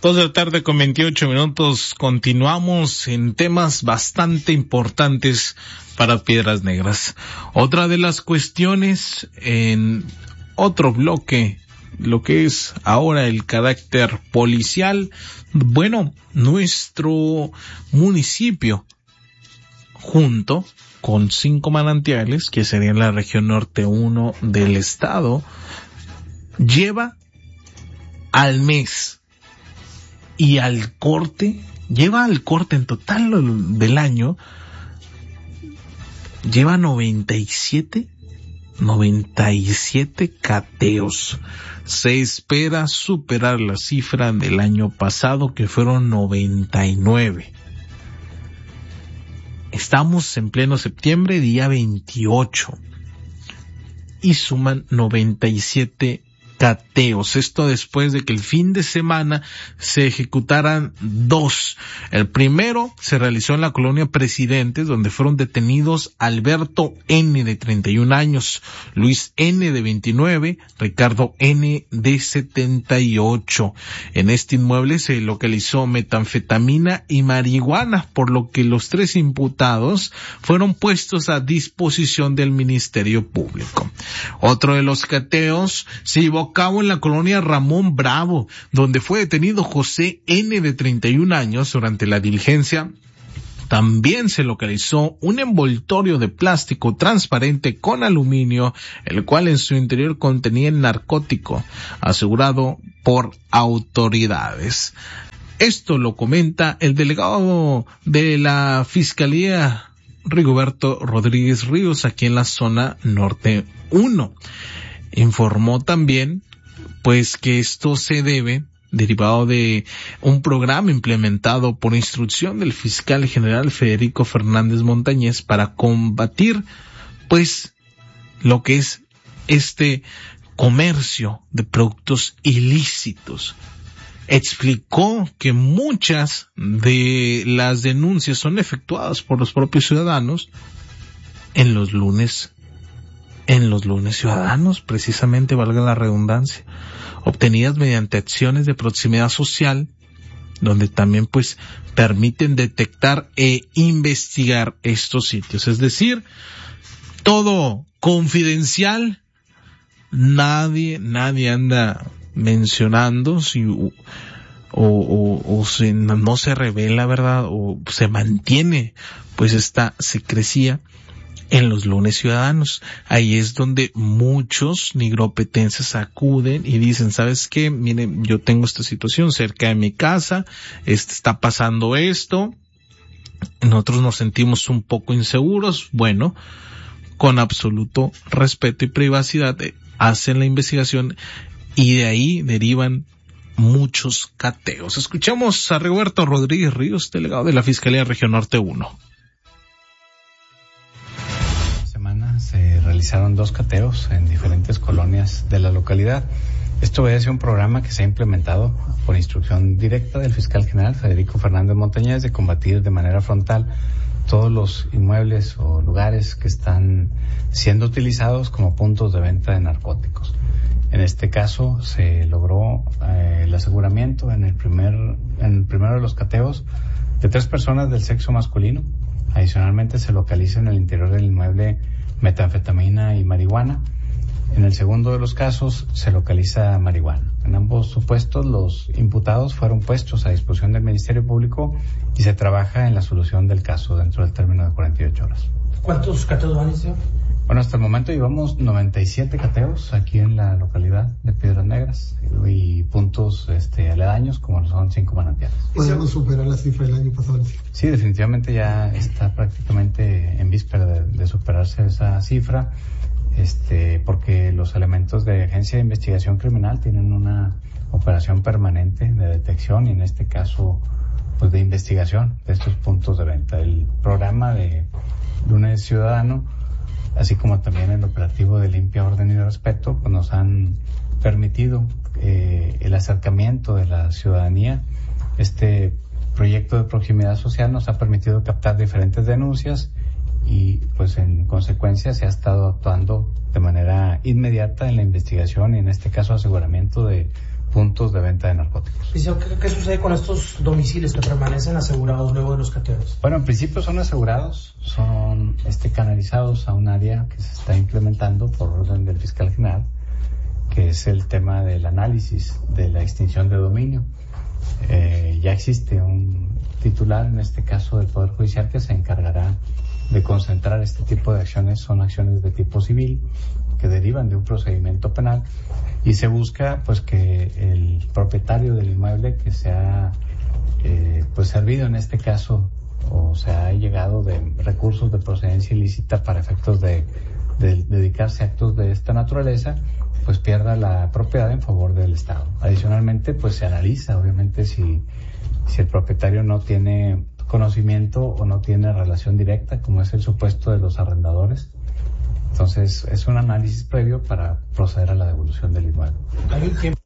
2 de la tarde con 28 minutos. Continuamos en temas bastante importantes para Piedras Negras. Otra de las cuestiones en otro bloque, lo que es ahora el carácter policial. Bueno, nuestro municipio, junto con 5 manantiales, que serían la región norte 1 del estado, lleva al mes y lleva al corte en total del año, lleva 97 cateos. Se espera superar la cifra del año pasado, que fueron 99. Estamos en pleno septiembre, día 28, y suman 97 cateos. Esto después de que el fin de semana se ejecutaran 2. El primero se realizó en la colonia Presidentes, donde fueron detenidos Alberto N., de 31 años, Luis N., de 29, Ricardo N., de 78. En este inmueble se localizó metanfetamina y marihuana, por lo que los 3 imputados fueron puestos a disposición del Ministerio Público. Otro de los cateos se llevó a cabo en la colonia Ramón Bravo, donde fue detenido José N., de 31 años. Durante la diligencia también se localizó un envoltorio de plástico transparente con aluminio, el cual en su interior contenía el narcótico asegurado por autoridades. Esto lo comenta el delegado de la Fiscalía, Rigoberto Rodríguez Ríos, aquí en la zona norte 1. Informó también, pues, que esto se debe, derivado de un programa implementado por instrucción del fiscal general Federico Fernández Montañez para combatir, pues, lo que es este comercio de productos ilícitos. Explicó que muchas de las denuncias son efectuadas por los propios ciudadanos en los lunes ciudadanos, precisamente, valga la redundancia, obtenidas mediante acciones de proximidad social, donde también pues permiten detectar e investigar estos sitios. Es decir, todo confidencial, nadie anda mencionando si no se revela, ¿verdad? O se mantiene pues esta secrecía en los lunes ciudadanos. Ahí es donde muchos nigropetenses acuden y dicen, ¿sabes qué? Miren, yo tengo esta situación cerca de mi casa, está pasando esto, nosotros nos sentimos un poco inseguros. Bueno, con absoluto respeto y privacidad hacen la investigación y de ahí derivan muchos cateos. Escuchamos a Rigoberto Rodríguez Ríos, delegado de la Fiscalía Región Norte 1. Se realizaron 2 cateos en diferentes colonias de la localidad. Esto obedece a un programa que se ha implementado por instrucción directa del fiscal general Federico Fernández Montañez de combatir de manera frontal todos los inmuebles o lugares que están siendo utilizados como puntos de venta de narcóticos. En este caso se logró el aseguramiento en el primero de los cateos de 3 personas del sexo masculino. Adicionalmente se localiza en el interior del inmueble metanfetamina y marihuana. En el segundo de los casos se localiza marihuana. En ambos supuestos los imputados fueron puestos a disposición del Ministerio Público y se trabaja en la solución del caso dentro del término de 48 horas. ¿Cuántos cateos van a ser? Bueno, hasta el momento llevamos 97 cateos aquí en la localidad de Piedras Negras y puntos aledaños, como son 5 manantiales. ¿Podemos superar la cifra del año pasado? Sí, definitivamente ya está prácticamente en víspera de superarse esa cifra, porque los elementos de Agencia de Investigación Criminal tienen una operación permanente de detección y en este caso pues de investigación de estos puntos de venta. El programa de Lunes Ciudadano, así como también el operativo de Limpia, Orden y Respeto, pues nos han permitido el acercamiento de la ciudadanía. Este proyecto de proximidad social nos ha permitido captar diferentes denuncias y pues en consecuencia se ha estado actuando de manera inmediata en la investigación y en este caso aseguramiento de puntos de venta de narcóticos. ¿Qué sucede con estos domicilios que permanecen asegurados luego de los cateos? Bueno, en principio son asegurados, son canalizados a un área que se está implementando por orden del fiscal general, que es el tema del análisis de la extinción de dominio. Ya existe un titular, en este caso del Poder Judicial, que se encargará de concentrar este tipo de acciones. Son acciones de tipo civil que derivan de un procedimiento penal y se busca pues que el propietario del inmueble que se ha pues servido en este caso o se ha llegado de recursos de procedencia ilícita para efectos de dedicarse a actos de esta naturaleza, pues pierda la propiedad en favor del Estado. Adicionalmente, pues se analiza, obviamente, si el propietario no tiene conocimiento o no tiene relación directa, como es el supuesto de los arrendadores. Entonces, es un análisis previo para proceder a la devolución del inmueble. ¿Hay un tiempo